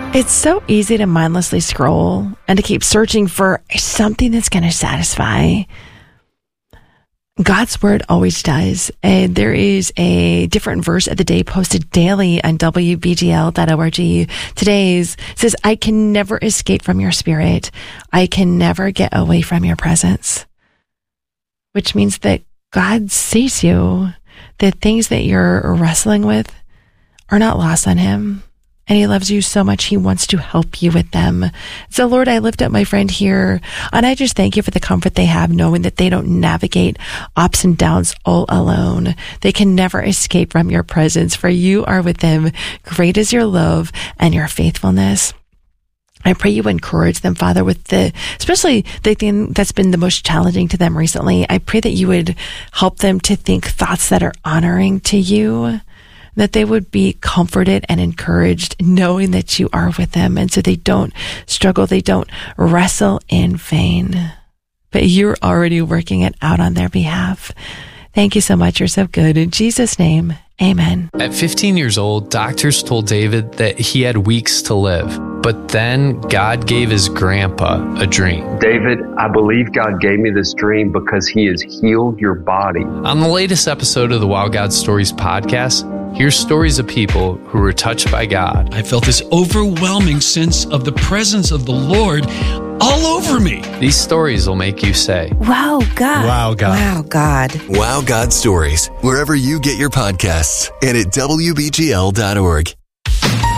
It's so easy to mindlessly scroll and to keep searching for something that's going to satisfy. God's word always does. And there is a different verse of the day posted daily on WBGL.org. Today's says, I can never escape from your spirit. I can never get away from your presence. Which means that God sees you. The things that you're wrestling with are not lost on him. And he loves you so much, he wants to help you with them. So Lord, I lift up my friend here, and I just thank you for the comfort they have, knowing that they don't navigate ups and downs all alone. They can never escape from your presence, for you are with them. Great is your love and your faithfulness. I pray you encourage them, Father, with especially the thing that's been the most challenging to them recently. I pray that you would help them to think thoughts that are honoring to you, that they would be comforted and encouraged knowing that you are with them. And so they don't struggle. They don't wrestle in vain, but you're already working it out on their behalf. Thank you so much. You're so good. In Jesus' name, amen. At 15 years old, doctors told David that he had weeks to live. But then God gave his grandpa a dream. David, I believe God gave me this dream because he has healed your body. On the latest episode of the Wow God Stories podcast, here's stories of people who were touched by God. I felt this overwhelming sense of the presence of the Lord all over me. These stories will make you say, Wow, God. Wow, God. Wow, God. Wow God Stories, wherever you get your podcasts and at WBGL.org.